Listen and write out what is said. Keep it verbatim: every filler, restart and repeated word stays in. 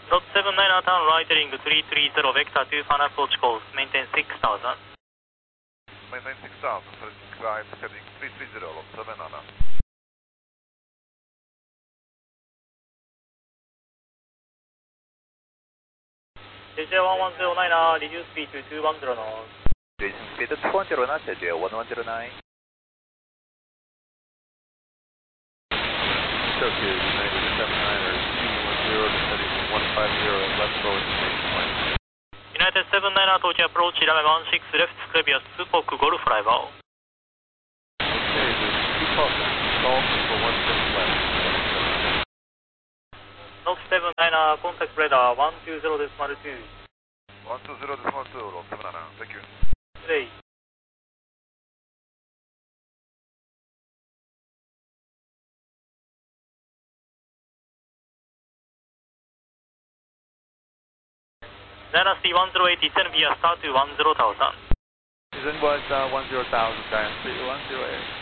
Dot seven nine, turn right heading three three zero, vector two final approach course, maintain six thousand. Maintain six thousand, right heading three three zero, lot seven nine. J J one one zero nine, reduce speed to two one zero knots. Reducing speed to two one zero knots, J J one one zero nine. Tokyo United seven niner, two one zero, descending one five zero, left forward station point. United seven niner, Tokyo approach, runway one six, left previous, Supok Golf Flybow. Okay, there's two Falcons, golf for one six left. Dot seven niner, contact radar one two zero decimal two. one two zero decimal two, lot seven nine, thank you. Today. Dynasty one zero eight, descend via start to one zero thousand. Descend was uh, one zero thousand, Dynasty one zero eight.